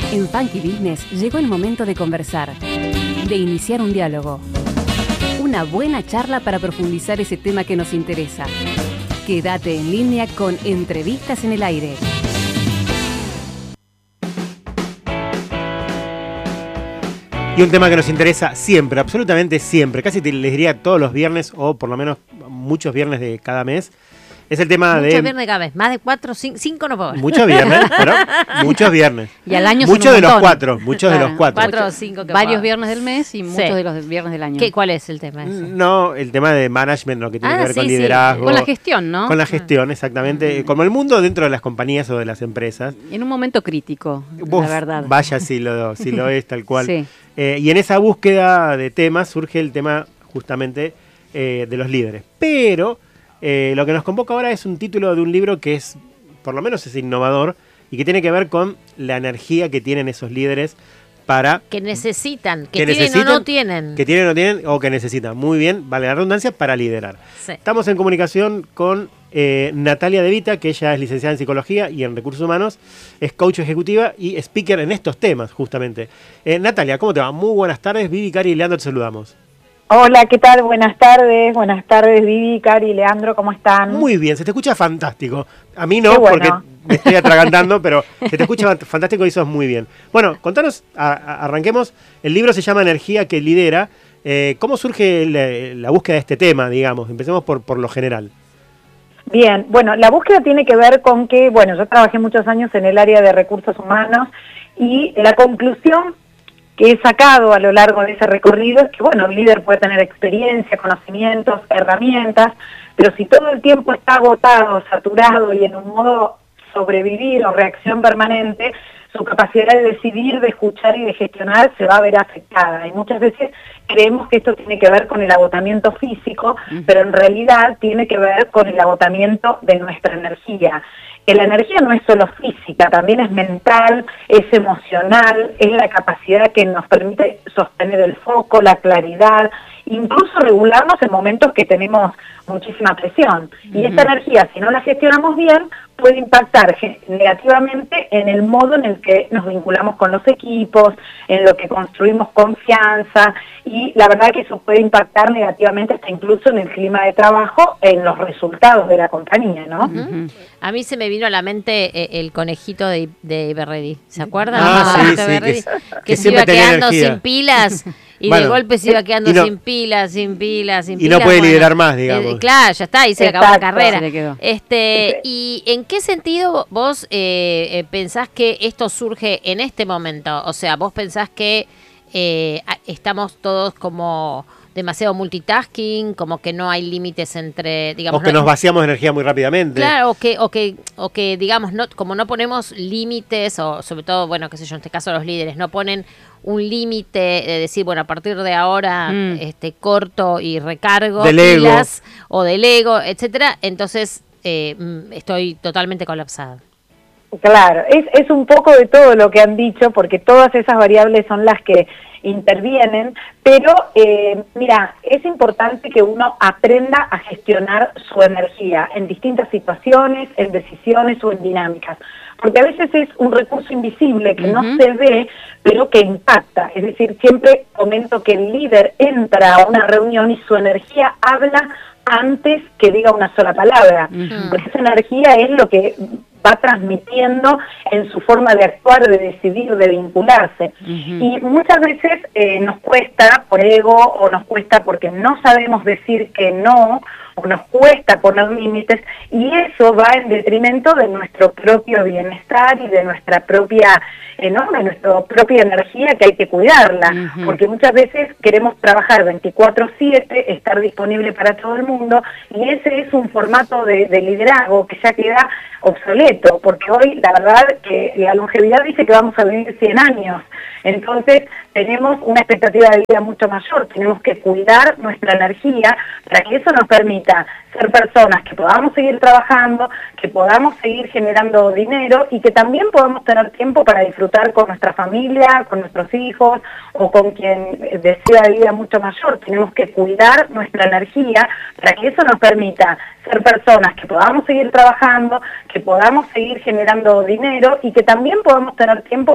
En Funky Business llegó el momento de conversar, de iniciar un diálogo. Una buena charla para profundizar ese tema que nos interesa. Quédate en línea con Entrevistas en el Aire. Y un tema que nos interesa siempre, absolutamente siempre, casi les diría todos los viernes, o por lo menos muchos viernes de cada mes, es el tema Muchos viernes de cada vez, más de 4, 5 no puedo ver. Muchos viernes, pero muchos viernes. Y al año muchos son un de los montón. cuatro, muchos de los cuatro. 4 o 5 que Varios puedo. viernes del mes y muchos de los viernes del año. ¿Cuál es el tema ese? No, el tema de management, lo que tiene que ver con sí, liderazgo. Con la gestión, ¿no? Con la gestión, exactamente. Como el mundo dentro de las compañías o de las empresas. En un momento crítico, Uf, la verdad. Vaya si lo es, tal cual. Sí. Y en esa búsqueda de temas surge el tema justamente de los líderes. Pero lo que nos convoca ahora es un título de un libro que es, por lo menos es innovador, y que tiene que ver con la energía que tienen esos líderes para... Que necesitan, que tienen o no tienen. Que tienen o no tienen, o que necesitan. Muy bien, vale la redundancia, para liderar. Sí. Estamos en comunicación con Natalia De Vita, que ella es licenciada en Psicología y en Recursos Humanos, es coach ejecutiva y speaker en estos temas, justamente. Natalia, ¿cómo te va? Muy buenas tardes, Vivi, Cari y Leandro, te saludamos. Hola, ¿qué tal? Buenas tardes, Vivi, Cari, Leandro, ¿cómo están? Muy bien, se te escucha fantástico. A mí no, Qué bueno. porque me estoy atragantando, pero se te escucha fantástico y sos muy bien. Bueno, contanos, arranquemos. El libro se llama Energía que lidera. ¿Cómo surge la búsqueda de este tema, digamos? Empecemos por lo general. Bien, bueno, la búsqueda tiene que ver con que, bueno, yo trabajé muchos años en el área de recursos humanos y la conclusión que he sacado a lo largo de ese recorrido es que, bueno, el líder puede tener experiencia, conocimientos, herramientas, pero si todo el tiempo está agotado, saturado y en un modo sobrevivir o reacción permanente, su capacidad de decidir, de escuchar y de gestionar se va a ver afectada. Y muchas veces creemos que esto tiene que ver con el agotamiento físico, pero en realidad tiene que ver con el agotamiento de nuestra energía. Que la energía no es solo física, también es mental, es emocional, es la capacidad que nos permite sostener el foco, la claridad, incluso regularnos en momentos que tenemos muchísima presión. Y esta energía, si no la gestionamos bien, puede impactar negativamente en el modo en el que nos vinculamos con los equipos, en lo que construimos confianza, y la verdad que eso puede impactar negativamente hasta incluso en el clima de trabajo, en los resultados de la compañía, ¿no? A mí se me vino a la mente el conejito de Iberready, ¿se acuerdan? Sí, que se siempre iba tenía quedando energía. sin pilas. Y bueno, de golpe se iba quedando no, sin pilas. Y no puede liderar más, digamos. Claro, ya está, ahí se le acabó la carrera. Se le quedó. ¿Y en qué sentido vos pensás que esto surge en este momento? O sea, vos pensás que estamos todos como demasiado multitasking, como que no hay límites entre, digamos... O que nos vaciamos de energía muy rápidamente. Claro, o que digamos, no, como no ponemos límites, o sobre todo, bueno, qué sé yo, en este caso los líderes, no ponen un límite de decir, bueno, a partir de ahora corto y recargo Delego. pilas o delego, etcétera, entonces estoy totalmente colapsada. Claro, es un poco de todo lo que han dicho, porque todas esas variables son las que intervienen, pero mira, es importante que uno aprenda a gestionar su energía en distintas situaciones, en decisiones o en dinámicas, porque a veces es un recurso invisible que no se ve, pero que impacta. Es decir, siempre comento que el líder entra a una reunión y su energía habla antes que diga una sola palabra, porque esa energía es lo que va transmitiendo en su forma de actuar, de decidir, de vincularse. Y muchas veces nos cuesta por ego, o nos cuesta porque no sabemos decir que no, o nos cuesta poner límites, y eso va en detrimento de nuestro propio bienestar y de nuestra propia, de nuestra propia energía, que hay que cuidarla, porque muchas veces queremos trabajar 24/7, estar disponible para todo el mundo, y ese es un formato de liderazgo que ya queda obsoleto, porque hoy la verdad que la longevidad dice que vamos a vivir 100 años, entonces tenemos una expectativa de vida mucho mayor, tenemos que cuidar nuestra energía para que eso nos permita ser personas que podamos seguir trabajando, que podamos seguir generando dinero y que también podamos tener tiempo para disfrutar con nuestra familia, con nuestros hijos o con quien desea vida mucho mayor. Tenemos que cuidar nuestra energía para que eso nos permita ser personas que podamos seguir trabajando, que podamos seguir generando dinero y que también podamos tener tiempo